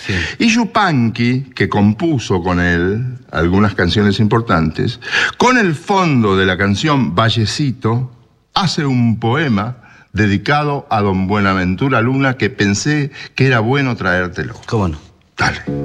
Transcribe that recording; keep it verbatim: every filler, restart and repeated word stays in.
Sí. Y Yupanqui, que compuso con él algunas canciones importantes, con el fondo de la canción Vallecito, hace un poema dedicado a don Buenaventura Luna que pensé que era bueno traértelo. ¿Cómo no? Dale.